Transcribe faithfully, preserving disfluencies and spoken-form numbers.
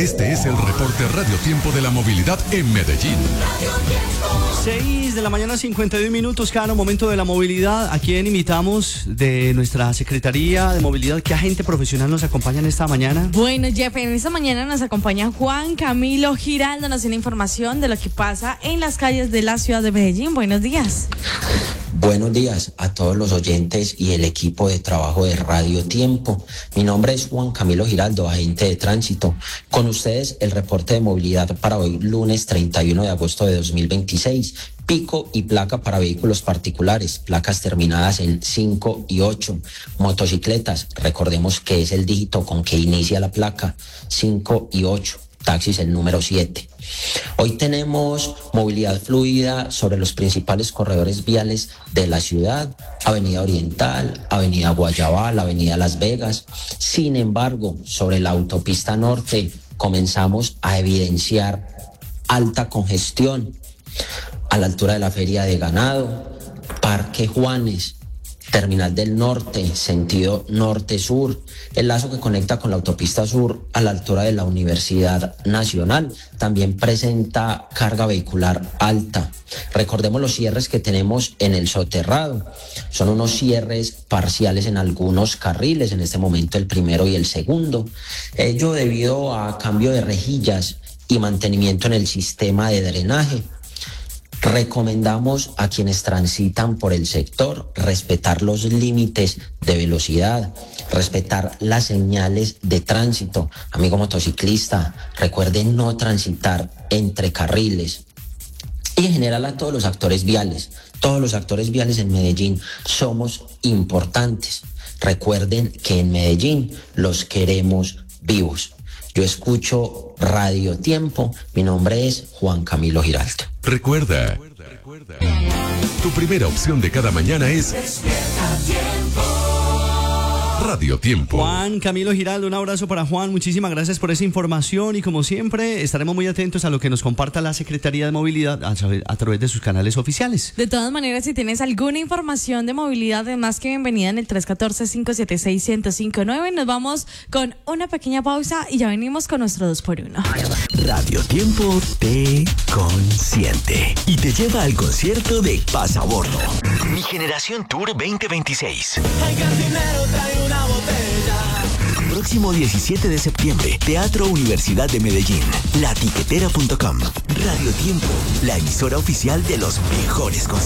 Este es el reporte Radio Tiempo de la movilidad en Medellín. seis de la mañana, cincuenta y dos minutos, cada momento de la movilidad. ¿A quién invitamos de nuestra Secretaría de Movilidad? ¿Qué agente profesional nos acompaña en esta mañana? Bueno, Jeff, en esta mañana nos acompaña Juan Camilo Giraldo, nos tiene información de lo que pasa en las calles de la ciudad de Medellín. Buenos días. Buenos días a todos los oyentes y el equipo de trabajo de Radio Tiempo. Mi nombre es Juan Camilo Giraldo, agente de tránsito. Con ustedes el reporte de movilidad para hoy, lunes treinta y uno de agosto de dos mil veintiséis. Pico y placa para vehículos particulares, placas terminadas en cinco y ocho. Motocicletas, recordemos que es el dígito con que inicia la placa, cinco y ocho. Taxis el número siete. Hoy tenemos movilidad fluida sobre los principales corredores viales de la ciudad, Avenida Oriental, Avenida Guayabal, Avenida Las Vegas. Sin embargo, sobre la autopista norte comenzamos a evidenciar alta congestión a la altura de la Feria de Ganado, Parque Juanes, Terminal del Norte, sentido norte-sur, el lazo que conecta con la autopista sur a la altura de la Universidad Nacional, también presenta carga vehicular alta. Recordemos los cierres que tenemos en el soterrado. Son unos cierres parciales en algunos carriles, en este momento el primero y el segundo. Ello debido a cambio de rejillas y mantenimiento en el sistema de drenaje. Recomendamos a quienes transitan por el sector respetar los límites de velocidad, respetar las señales de tránsito. Amigo motociclista, recuerden no transitar entre carriles. Y en general a todos los actores viales, todos los actores viales en Medellín somos importantes. Recuerden que en Medellín los queremos vivos. Yo escucho Radio Tiempo, mi nombre es Juan Camilo Giraldo. Recuerda, tu primera opción de cada mañana es Radio Tiempo. Juan Camilo Giraldo, un abrazo para Juan, muchísimas gracias por esa información y como siempre estaremos muy atentos a lo que nos comparta la Secretaría de Movilidad a través, a través de sus canales oficiales. De todas maneras, si tienes alguna información de movilidad, más que bienvenida en el tres uno cuatro, cinco siete seis, uno cero cinco nueve. Nos vamos con una pequeña pausa y ya venimos con nuestro dos por uno. Radio Tiempo te consiente y te lleva al concierto de Pasabordo. Mi Generación Tour veinte veintiséis. El cantinero trae una botella. Próximo diecisiete de septiembre, Teatro Universidad de Medellín, la tiquetera punto com. Radio Tiempo, la emisora oficial de los mejores conciertos.